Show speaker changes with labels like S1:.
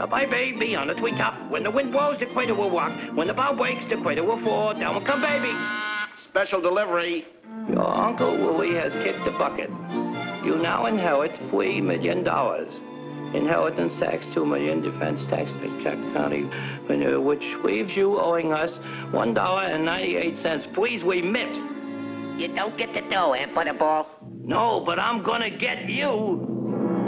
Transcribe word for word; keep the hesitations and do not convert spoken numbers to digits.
S1: Up high, baby, on the treetop. When the wind blows, the crater will rock. When the bow breaks, the crater will fall. Down will come, baby.
S2: Special delivery.
S1: Your Uncle Louie has kicked the bucket. You now inherit three million dollars. Inheritance tax, two million, defense tax, check county, which leaves you owing us one dollar and ninety-eight cents. Please remit.
S3: You don't get the dough, eh, Butterball?
S1: No, but I'm gonna get you.